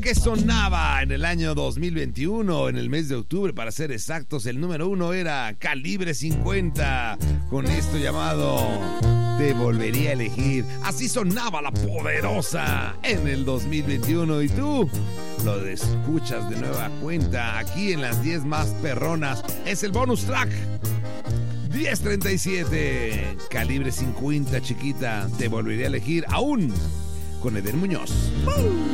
que sonaba en el año 2021, en el mes de octubre para ser exactos. El número 1 era Calibre 50, con esto llamado Te Volvería a Elegir. Así sonaba La Poderosa en el 2021, y tú lo escuchas de nueva cuenta aquí en las 10 más perronas. Es el bonus track 1037, Calibre 50, chiquita, Te Volvería a Elegir, aún con Eder Muñoz.